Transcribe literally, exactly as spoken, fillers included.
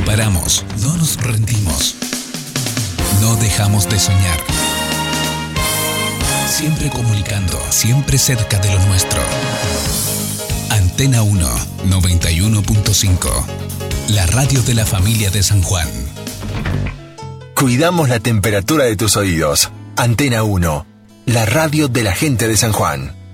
paramos, no nos rendimos. No dejamos de soñar. Siempre comunicando, siempre cerca de lo nuestro. Antena uno, noventa y uno punto cinco. La radio de la familia de San Juan. Cuidamos la temperatura de tus oídos. Antena uno, la radio de la gente de San Juan.